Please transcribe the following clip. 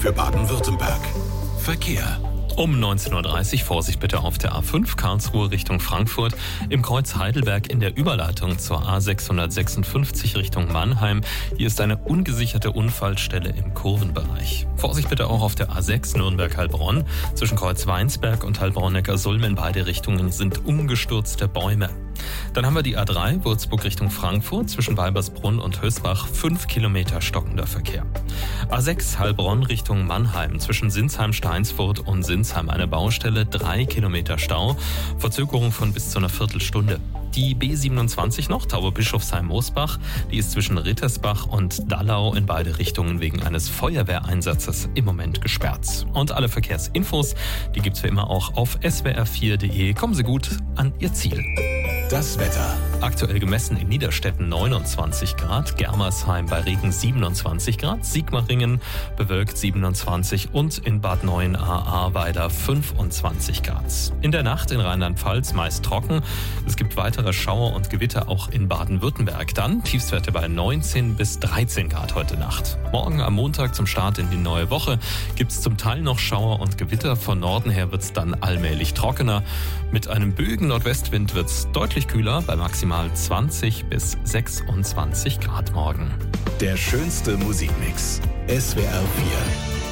für Baden-Württemberg. Verkehr. Um 19.30 Uhr Vorsicht bitte auf der A5 Karlsruhe Richtung Frankfurt, im Kreuz Heidelberg in der Überleitung zur A656 Richtung Mannheim. Hier ist eine ungesicherte Unfallstelle im Kurvenbereich. Vorsicht bitte auch auf der A6 Nürnberg-Heilbronn. Zwischen Kreuz Weinsberg und Heilbronn-Neckarsulm in beide Richtungen sind umgestürzte Bäume. Dann haben wir die A3 Würzburg Richtung Frankfurt, zwischen Weibersbrunn und Hösbach 5 Kilometer stockender Verkehr. A6 Heilbronn Richtung Mannheim, zwischen Sinsheim-Steinsfurt und Sinsheim eine Baustelle, 3 Kilometer Stau, Verzögerung von bis zu einer Viertelstunde. Die B27 noch, Tauberbischofsheim-Mosbach, die ist zwischen Rittersbach und Dallau in beide Richtungen wegen eines Feuerwehreinsatzes im Moment gesperrt. Und alle Verkehrsinfos, die gibt's wie immer auch auf swr4.de. Kommen Sie gut an Ihr Ziel. Das Wetter. Aktuell gemessen in Niederstetten 29 Grad, Germersheim bei Regen 27 Grad, Sigmaringen bewölkt 27 und in Bad Neuenahr-Ahrweiler 25 Grad. In der Nacht in Rheinland-Pfalz meist trocken. Es gibt weitere Schauer und Gewitter auch in Baden-Württemberg. Dann Tiefstwerte bei 19 bis 13 Grad heute Nacht. Morgen am Montag zum Start in die neue Woche gibt es zum Teil noch Schauer und Gewitter. Von Norden her wird es dann allmählich trockener. Mit einem böigen Nordwestwind wird es deutlich kühler bei maximal 20 bis 26 Grad morgen. Der schönste Musikmix. SWR 4.